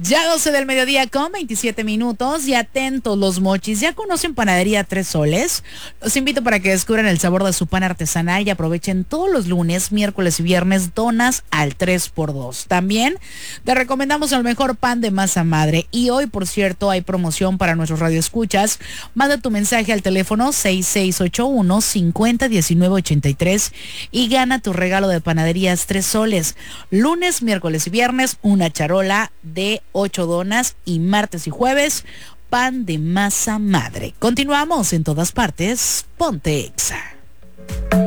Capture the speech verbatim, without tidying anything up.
Ya doce del mediodía con veintisiete minutos y atentos los mochis. ¿Ya conocen Panadería Tres Soles? Los invito para que descubran el sabor de su pan artesanal y aprovechen todos los lunes, miércoles y viernes donas al tres por dos. También te recomendamos el mejor pan de masa madre. Y hoy, por cierto, hay promoción para nuestros radioescuchas. Manda tu mensaje al teléfono seis seis ocho uno, cincuenta, diecinueve, ochenta y tres y gana tu regalo de Panaderías Tres Soles. Lunes, miércoles y viernes, una charola de ocho donas y martes y jueves, pan de masa madre. Continuamos en todas partes. Ponte Exa.